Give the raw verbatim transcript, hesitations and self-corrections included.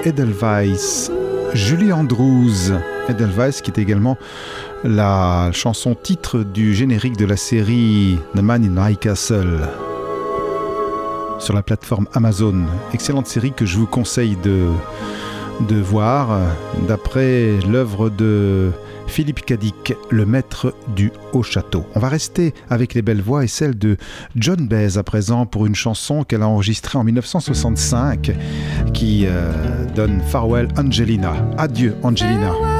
Edelweiss, Julie Andrews. Edelweiss qui est également la chanson titre du générique de la série The Man in High Castle sur la plateforme Amazon. Excellente série que je vous conseille de, de voir d'après l'œuvre de Philippe Cadic, le maître du Haut Château. On va rester avec les belles voix et celle de Joan Baez à présent pour une chanson qu'elle a enregistrée en dix-neuf cent soixante-cinq qui euh, donne Farewell Angelina. Adieu Angelina.